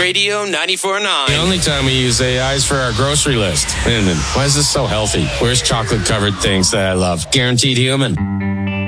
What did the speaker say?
Radio 94.9. The only time we use AI is for our grocery list. And why is this so healthy? Where's chocolate-covered things that I love? Guaranteed human.